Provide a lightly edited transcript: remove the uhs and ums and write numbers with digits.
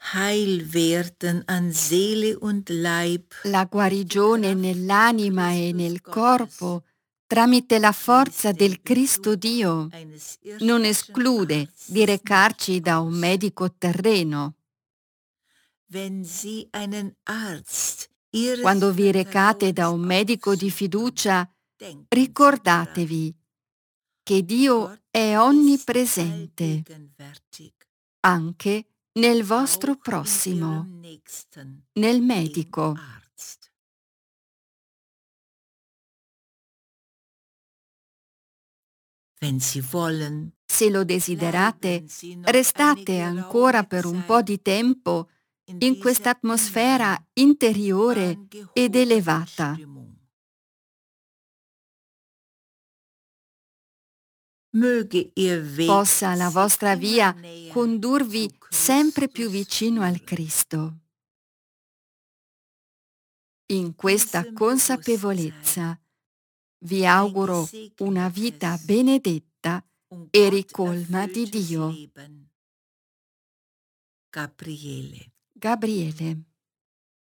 Heil werden an Seele und Leib La durch die guarigione Kraft nell'anima e Christus nel Gottes, corpo tramite la wie es forza dem del Cristo Besuch Dio eines non irdischen esclude di Arztes nicht recarci da un aus. medico terreno. Wenn Sie einen Arzt Ihres Quando vi recate da Vertrauens un medico di aufsuchen, fiducia, denken Sie daran, ricordatevi che Dio Gott è ist onnipresente allgegenwärtig, anche nel vostro auch in prossimo, Ihrem Nächsten, nel dem medico. Arzt. Wenn Sie wollen, Se lo desiderate, bleiben Sie noch eine restate ancora geraume per un po' Zeit di tempo in in dieser quest'atmosfera inneren, interiore ed angehorenden elevata. Stimmung. Möge Ihr Weg Possa la Sie vostra immer via näher condurvi zu sempre più Christus vicino al führen. Cristo. In Mit questa diesem Bewusstsein consapevolezza vi ein auguro una vita gesegnetes benedetta und e Gott ricolma di erfülltes Dio. Leben. Gabriele. Gabriele.